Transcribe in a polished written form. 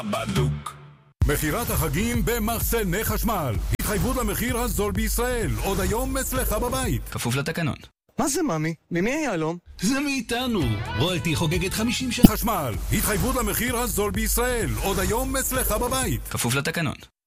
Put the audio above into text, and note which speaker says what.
Speaker 1: בדוק.
Speaker 2: מחירת החגים במחסני חשמל. התחייבות למחיר הזול בישראל. עוד היום אצלך בבית.
Speaker 3: כפוף לתקנון.
Speaker 4: מה זה ממי? ממי היהלום?
Speaker 1: זה מאיתנו. רויאלטי חוגגת 50 שנה.
Speaker 2: חשמל. התחייבות למחיר הזול בישראל. עוד היום אצלך בבית.
Speaker 3: כפוף לתקנון.